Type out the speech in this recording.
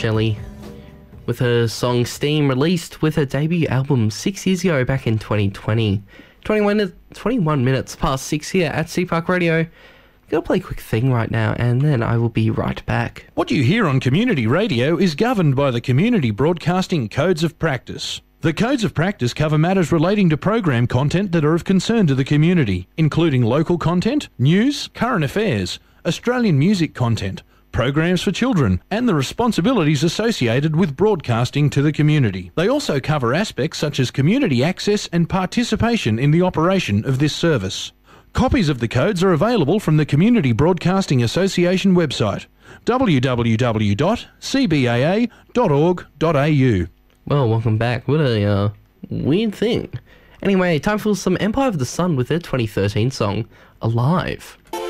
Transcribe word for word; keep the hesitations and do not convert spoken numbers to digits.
Shelley with her song Steam, released with her debut album six years ago back in twenty twenty. twenty-one, twenty-one minutes past six here at Sea Park Radio. I'm going to play a quick thing right now and then I will be right back. What you hear on community radio is governed by the Community Broadcasting Codes of Practice. The Codes of Practice cover matters relating to program content that are of concern to the community, including local content, news, current affairs, Australian music content, programs for children, and the responsibilities associated with broadcasting to the community. They also cover aspects such as community access and participation in the operation of this service. Copies of the codes are available from the Community Broadcasting Association website, w w w dot c b a a dot org dot a u. Well, welcome back. What a uh, weird thing. Anyway, time for some Empire of the Sun with their twenty thirteen song, Alive.